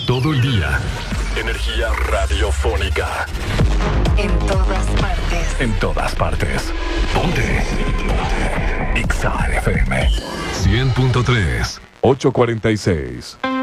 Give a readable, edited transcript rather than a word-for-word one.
todo el día. Energía radiofónica. En todas partes. En todas partes. Ponte. Ponte. Exa FM 100.3. 8:46.